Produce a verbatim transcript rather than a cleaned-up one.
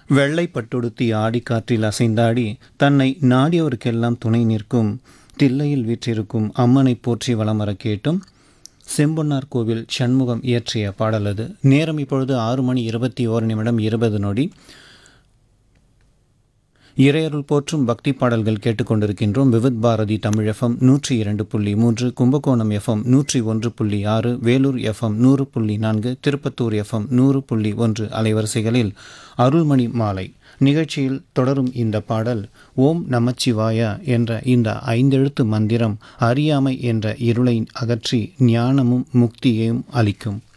வெள்ளை பட்டுடுத்தி ஆடிக்காற்றில் அசைந்தாடி தன்னை நாடியவருக்கெல்லாம் துணை நிற்கும் தில்லையில் வீற்றிருக்கும் அம்மனை போற்றி வலம் வர கேட்டும் செம்பொன்னார் கோவில் சண்முகம் இயற்றிய பாடல் அது. நேரம் இப்பொழுது ஆறு மணி இருபத்தி ஓரு நிமிடம் இருபது நொடி. இறையருள் போற்றும் பக்தி பாடல்கள் கேட்டுக்கொண்டிருக்கின்றோம். விவித் பாரதி தமிழ் எஃப்எம் நூற்றி இரண்டு புள்ளி மூன்று, கும்பகோணம் எஃப்எம் நூற்றி ஒன்று புள்ளி ஆறு, வேலூர் எஃப்எம் நூறு புள்ளி நான்கு, திருப்பத்தூர் எஃப்எம் நூறு புள்ளி ஒன்று அலைவரிசைகளில் அருள்மணி மாலை நிகழ்ச்சியில் தொடரும் இந்த பாடல் ஓம் நமச்சிவாய என்ற இந்த ஐந்தெழுத்து மந்திரம் அறியாமை என்ற இருளை அகற்றி ஞானமும் முக்தியையும் அளிக்கும்.